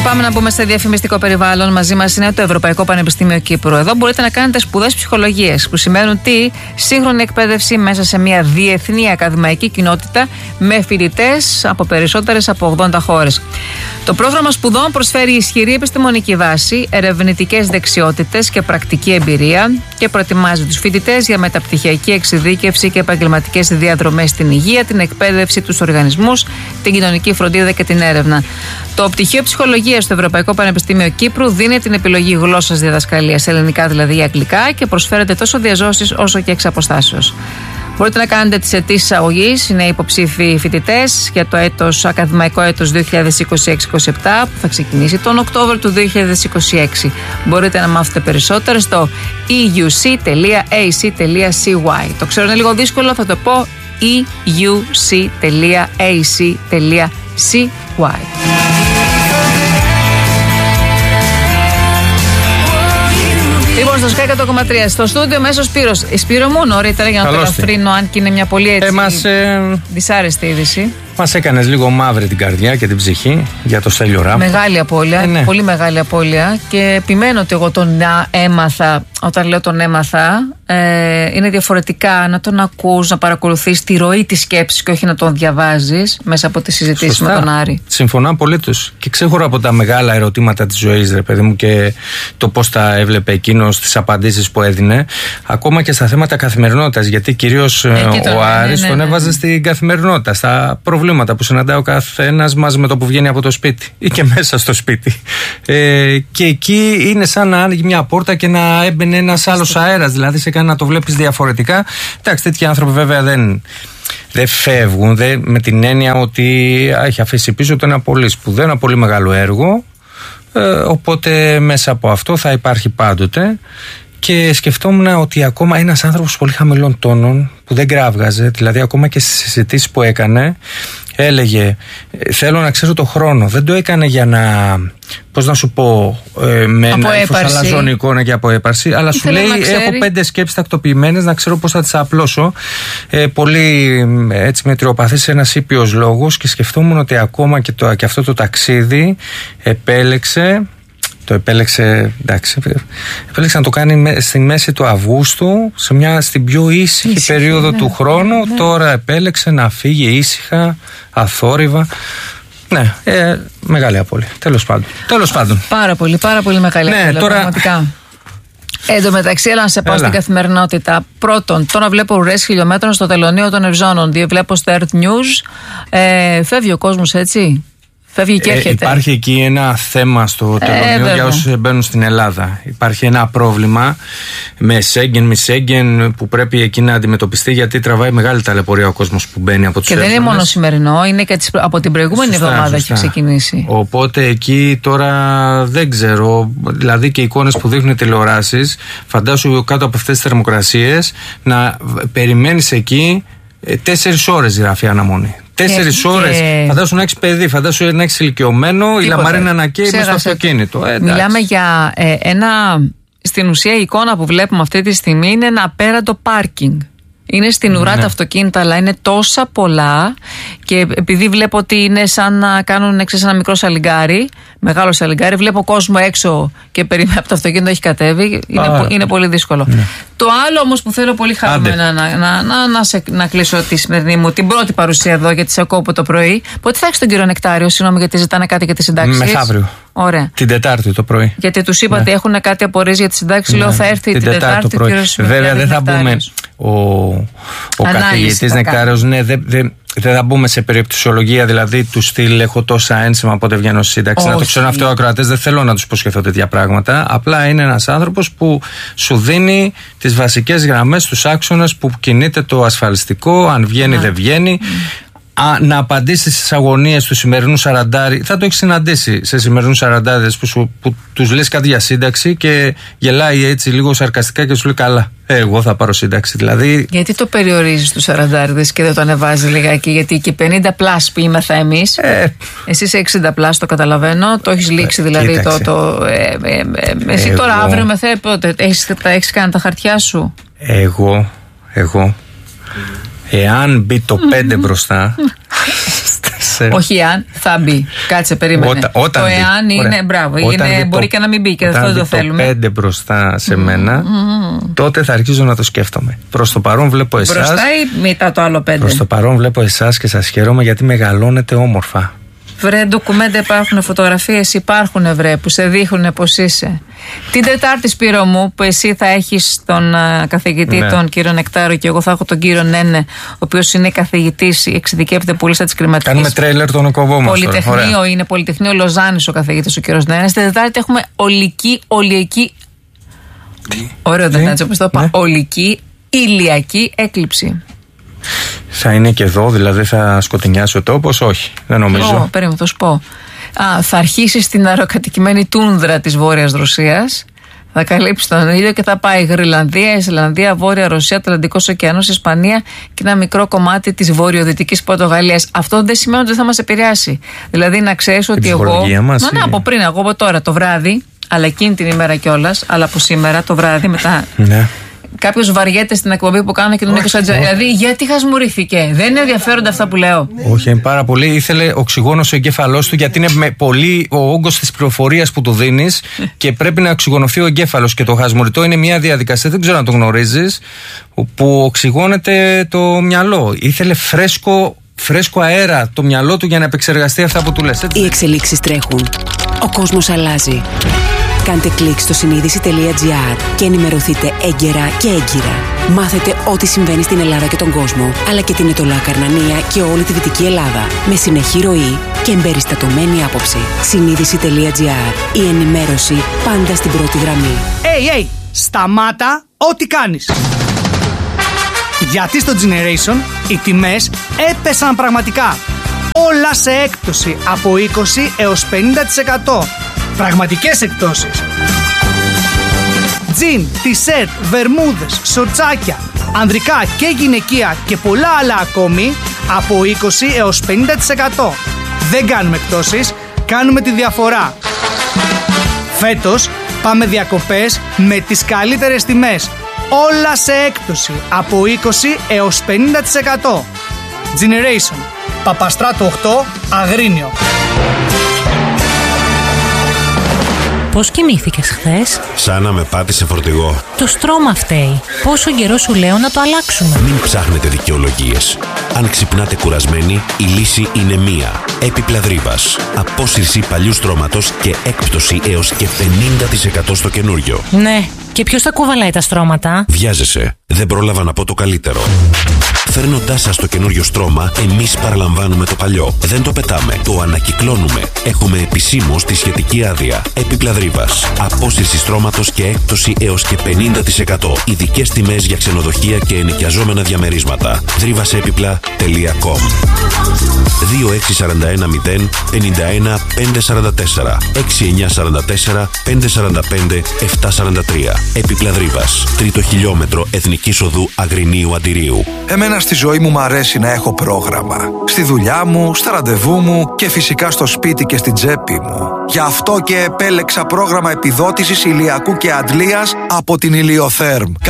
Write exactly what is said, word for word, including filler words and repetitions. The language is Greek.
Πάμε να μπούμε σε διαφημιστικό περιβάλλον. Μαζί μας είναι το Ευρωπαϊκό Πανεπιστήμιο Κύπρου. Εδώ μπορείτε να κάνετε σπουδές ψυχολογίας, που σημαίνουν τι? Σύγχρονη εκπαίδευση μέσα σε μια διεθνή ακαδημαϊκή κοινότητα με φοιτητές από περισσότερες από ογδόντα χώρες. Το πρόγραμμα σπουδών προσφέρει ισχυρή επιστημονική βάση, ερευνητικές δεξιότητες και πρακτική εμπειρία και προετοιμάζει τους φοιτητές για μεταπτυχιακή εξειδίκευση και επαγγελματικές διαδρομές στην υγεία, την εκπαίδευση, τους οργανισμούς, την κοινωνική φροντίδα και την έρευνα. Το πτυχίο ψυχολογίας στο Ευρωπαϊκό Πανεπιστήμιο Κύπρου δίνει την επιλογή γλώσσας διδασκαλίας, ελληνικά δηλαδή ή αγγλικά, και προσφέρεται τόσο διαζώσεις όσο και εξ αποστάσεως. Μπορείτε να κάνετε τις αιτήσεις αγωγής, είναι υποψήφοι φοιτητές για το έτος, ακαδημαϊκό έτος δύο χιλιάδες είκοσι έξι είκοσι επτά που θα ξεκινήσει τον Οκτώβριο του δύο χιλιάδες είκοσι έξι. Μπορείτε να μάθετε περισσότερα στο ι γιου σι τελεία έι σι τελεία σι γουάι. Το ξέρω είναι λίγο δύσκολο, θα το πω ι γιου σι τελεία έι σι τελεία σι γουάι. Λοιπόν, στο Sky εκατό κόμμα τρία, στο στούντιο μέσω Σπύρος. Σπύρο μου, νωρίτερα για να Καλώς το ελαφρύνω, αν και είναι μια πολύ έτσι Εμάς, ε... δυσάρεστη είδηση. Μας έκανες λίγο μαύρη την καρδιά και την ψυχή για το Στέλιο Ράπτο. Μεγάλη απώλεια, ε, ναι. πολύ μεγάλη απώλεια. Και επιμένω ότι εγώ τον έμαθα, όταν λέω τον έμαθα, ε, είναι διαφορετικά να τον ακούς, να παρακολουθείς τη ροή της σκέψης και όχι να τον διαβάζεις μέσα από τις συζητήσεις με τον Άρη. Συμφωνώ απολύτως. Και ξέχωρα από τα μεγάλα ερωτήματα της ζωής, ρε παιδί μου, και το πώς τα έβλεπε εκείνος, τις απαντήσεις που έδινε, ακόμα και στα θέματα καθημερινότητας. Γιατί κυρίως ε, ο Άρης ναι, ναι, τον έβαζε ναι. στην καθημερινότητα, στα προβλήματα που συναντάει ο καθένας μας με το που βγαίνει από το σπίτι ή και μέσα στο σπίτι. Ε, και εκεί είναι σαν να άνοιγε μια πόρτα και να έμπαινε ένας άλλος αέρας, δηλαδή σε κάνει να το βλέπεις διαφορετικά. Εντάξει, τέτοιοι άνθρωποι βέβαια δεν, δεν φεύγουν, δεν, με την έννοια ότι έχει αφήσει πίσω το ένα πολύ σπουδαίο, ένα πολύ μεγάλο έργο. Ε, οπότε μέσα από αυτό θα υπάρχει πάντοτε. Και σκεφτόμουν ότι ακόμα ένας άνθρωπος πολύ χαμηλών τόνων που δεν κράβγαζε, δηλαδή ακόμα και στις συζητήσεις που έκανε, έλεγε θέλω να ξέρω το χρόνο. Δεν το έκανε για να, πώς να σου πω, ε, με ένα ύφος αλαζονικό και από έπαρση, αλλά σου λέει έχω πέντε σκέψεις τακτοποιημένες να ξέρω πώς θα τις απλώσω. Ε, πολύ έτσι μετριοπαθής ένας ήπιος λόγος, και σκεφτόμουν ότι ακόμα και, το, και αυτό το ταξίδι επέλεξε Το επέλεξε, εντάξει, επέλεξε να το κάνει στη μέση του Αυγούστου, σε μια, στην πιο ήσυχη Ήσυχη, περίοδο ναι, του χρόνου. Ναι. Τώρα επέλεξε να φύγει ήσυχα, αθόρυβα. Ναι, ε, μεγάλη απώλεια. Τέλος πάντων. Τέλος πάντων. Πάρα πολύ, πάρα πολύ μεγάλη ναι, απώλεια. Τώρα... Πραγματικά. Εν τω μεταξύ, έλα να σε πάω Έλα. στην καθημερινότητα. Πρώτον, τώρα βλέπω ουρές χιλιόμετρων στο τελωνείο των Ευζώνων. Βλέπω στο Earth News. Ε, φεύγει ο κόσμος, έτσι. Φεύγει και έρχεται. Ε, υπάρχει εκεί ένα θέμα στο τελωνείο ε, για όσους μπαίνουν στην Ελλάδα. Υπάρχει ένα πρόβλημα με Σέγγεν, μη Σέγγεν, που πρέπει εκεί να αντιμετωπιστεί, γιατί τραβάει μεγάλη ταλαιπωρία ο κόσμος που μπαίνει από τους Και δεν είναι μόνο σημερινό, είναι και από την προηγούμενη σωστά, εβδομάδα σωστά. έχει ξεκινήσει. Οπότε εκεί τώρα δεν ξέρω, δηλαδή και εικόνες που δείχνουν τηλεοράσεις, φαντάσου κάτω από αυτές τις θερμοκρασίες να περιμένεις εκεί τέσσερις ώρες γράφει αναμονή. Τέσσερις ώρες. Και... Φαντάσου να έχεις παιδί, φαντάσου να έχεις ηλικιωμένο, η λαμαρίνα να καίει μέσα στο αυτοκίνητο. Ε, Μιλάμε για ε, ένα. Στην ουσία η εικόνα που βλέπουμε αυτή τη στιγμή είναι ένα απέραντο πάρκινγκ. Είναι στην ουρά ναι. τα αυτοκίνητα, αλλά είναι τόσα πολλά, και επειδή βλέπω ότι είναι σαν να κάνουν εξής ένα μικρό σαλιγκάρι, μεγάλο σαλιγκάρι, βλέπω κόσμο έξω και περιμένει από το αυτοκίνητο έχει κατέβει, είναι, Α, είναι πολύ δύσκολο. Ναι. Το άλλο όμως που θέλω πολύ χαρούμενα να, να, να, να, σε, να κλείσω τη σημερινή μου, την πρώτη παρουσία εδώ, γιατί σε ακούω από το πρωί. Πότε θα έχεις τον κύριο Νεκτάριο, συγγνώμη, γιατί ζητάνε κάτι για τις συντάξεις? Μεθαύριο. Ωραία. Την Τετάρτη το πρωί. Γιατί τους είπατε ναι. έχουν κάτι απορίες για τις συντάξεις, ναι. λέω θα έρθει την, την Τετάρτη. Το πρωί. Βέβαια δεν θα μπούμε. Ο, ο καθηγητής Νεκτάριος, ναι, δεν δε, δε θα μπούμε σε περιπτωσιολογία, δηλαδή του στυλ έχω τόσα ένσημα οπότε βγαίνω στη σύνταξη. Να το ξέρουν αυτό οι ακροατές, δεν θέλω να τους υποσχεθώ τέτοια πράγματα. Απλά είναι ένας άνθρωπος που σου δίνει τις βασικές γραμμές, τους άξονες που κινείται το ασφαλιστικό, αν βγαίνει ναι. δεν βγαίνει. Α, να απαντήσει στις αγωνίες του σημερινού σαραντάρι. Θα το έχει συναντήσει σε σημερινούς σαραντάριδες που, που τους λες κάτι για σύνταξη και γελάει έτσι λίγο σαρκαστικά και σου λέει καλά, εγώ θα πάρω σύνταξη. Δηλαδή... Γιατί το περιορίζεις τους σαραντάριδες και δεν το ανεβάζει λιγάκι? Γιατί και πενήντα πλάς που είμαστε εμείς, ε... εσύ είσαι εξήντα πλάς, το καταλαβαίνω, το έχεις λήξει δηλαδή. Ε, το, το, ε, ε, ε, εσύ εγώ... τώρα αύριο μεθέ πότε έχεις, έχεις κάνει τα χαρτιά σου? Εγώ, εγώ Εάν μπει το πέντε μπροστά, Όχι εάν, θα μπει. Κάτσε, περίμενε. Όταν, όταν το εάν είναι, ωραία. Μπράβο, είναι, μπορεί το, και να μην μπει και αυτό το θέλουμε. Αν πέντε μπροστά σε mm, μένα, mm, τότε θα αρχίζω να το σκέφτομαι. Προς το παρόν βλέπω εσάς. Μπροστά ή μετά το άλλο πέντε? Προς το παρόν βλέπω εσάς και σας χαίρομαι γιατί μεγαλώνετε όμορφα. Βρε, ντοκουμέντα υπάρχουν, φωτογραφίες υπάρχουν, βρε, που σε δείχνουν πως είσαι. Την Τετάρτη, Σπύρο μου, που εσύ θα έχεις τον uh, καθηγητή, ναι, τον κύριο Νεκτάρο, και εγώ θα έχω τον κύριο Νένε, ο οποίος είναι καθηγητής, εξειδικεύεται πολύ στα της κλιματικής. Κάνουμε τρέιλερ τον οκοβό μας. Πολυτεχνείο είναι, Πολυτεχνείο Λοζάνης ο καθηγητής, ο κύριος Νένε. Την Τετάρτη έχουμε ολική, ολιακή. Τι? Ωραίο, δεν έτσι όπως το είπα. Ολική, ηλιακή έκλειψη. Θα είναι και εδώ, δηλαδή θα σκοτεινιάσει ο τόπος? Όχι, δεν νομίζω. Oh, περίμενε, θα σου πω. Α, θα αρχίσει στην αεροκατοικημένη τούνδρα της Βόρειας Ρωσίας. Θα καλύψει τον ήλιο και θα πάει Γρυλανδία, Ισλανδία, Βόρεια Ρωσία, Ατλαντικός Ωκεανός, Ισπανία και ένα μικρό κομμάτι της βορειοδυτικής Πορτογαλίας. Αυτό δεν σημαίνει ότι δεν θα μας επηρεάσει. Δηλαδή να ξέρεις ότι εγώ. Μας, μα, ναι, από πριν, εγώ από τώρα το βράδυ, αλλά εκείνη την ημέρα κιόλας, αλλά από σήμερα το βράδυ μετά. Ναι. Κάποιος βαριέται στην εκπομπή που κάνω και τον Νίκο Σαντζα. Δηλαδή, γιατί χασμουρήθηκε? Δεν είναι ενδιαφέροντα αυτά που λέω? Όχι, είναι πάρα πολύ. Ήθελε οξυγόνο στο εγκέφαλός του, γιατί είναι με πολύ ο όγκος της πληροφορίας που του δίνεις και πρέπει να οξυγονωθεί ο εγκέφαλος. Και το χασμουριτό είναι μια διαδικασία, δεν ξέρω αν το γνωρίζεις, που οξυγώνεται το μυαλό. Ήθελε φρέσκο, φρέσκο αέρα το μυαλό του για να επεξεργαστεί αυτά που του λες. Έτσι. Οι εξελίξεις τρέχουν. Ο κόσμος αλλάζει. Κάντε κλικ στο συνείδηση τελεία τζι άρ και ενημερωθείτε έγκαιρα και έγκυρα. Μάθετε ό,τι συμβαίνει στην Ελλάδα και τον κόσμο, αλλά και την Ετωλά Καρνανία και όλη τη Δυτική Ελλάδα, με συνεχή ροή και εμπεριστατωμένη άποψη. συνείδηση τελεία τζι άρ. Η ενημέρωση πάντα στην πρώτη γραμμή. Hey, hey, σταμάτα ό,τι κάνεις. Γιατί στο Generation οι τιμές έπεσαν πραγματικά. Όλα σε έκπτωση από είκοσι έως πενήντα τοις εκατό. Πραγματικές εκπτώσεις. Τζιν, τισέρτ, βερμούδες, σορτσάκια, ανδρικά και γυναικεία και πολλά άλλα ακόμη από είκοσι έως πενήντα τοις εκατό. Δεν κάνουμε εκπτώσεις, κάνουμε τη διαφορά. Φέτος πάμε διακοπές με τις καλύτερες τιμές. Όλα σε έκπτωση από είκοσι έως πενήντα τοις εκατό. Generation, Παπαστράτο οκτώ, Αγρίνιο. Πώς κοιμήθηκες χθες? Σαν να με πάτησε φορτηγό. Το στρώμα φταίει. Πόσο καιρό σου λέω να το αλλάξουμε? Μην ψάχνετε δικαιολογίες. Αν ξυπνάτε κουρασμένοι, η λύση είναι μία. Έπιπλα Δρύβας. Απόσυρση παλιού στρώματος και έκπτωση έως και πενήντα τοις εκατό στο καινούριο. Ναι. Και ποιος θα κουβαλάει τα στρώματα? Βιάζεσαι. Δεν πρόλαβα να πω το καλύτερο. Φέρνοντάς σας το καινούριο στρώμα, εμείς παραλαμβάνουμε το παλιό. Δεν το πετάμε, το ανακυκλώνουμε. Έχουμε επισήμως τη σχετική άδεια. Έπιπλα Δρύβας. Απόσυρση στρώματος και έκπτωση έως και πενήντα τοις εκατό. Ειδικές τιμές για ξενοδοχεία και ενοικιαζόμενα διαμερίσματα. δρύβασέπιπλα τελεία κομ. δύο έξι τέσσερα ένα μηδέν πέντε ένα πέντε τέσσερα τέσσερα έξι εννιά τέσσερα τέσσερα πέντε τέσσερα πέντε επτά τέσσερα τρία. Έπιπλα Δρύβας. Τρίτο χιλιόμετρο Εθνικής Οδού Αγρινίου Αντιρίου. Εμένα στη ζωή μου μ' αρέσει να έχω πρόγραμμα. Στη δουλειά μου, στα ραντεβού μου και φυσικά στο σπίτι και στην τσέπη μου. Γι' αυτό και επέλεξα πρόγραμμα επιδότησης ηλιακού και αντλίας από την Ηλιοθέρμ.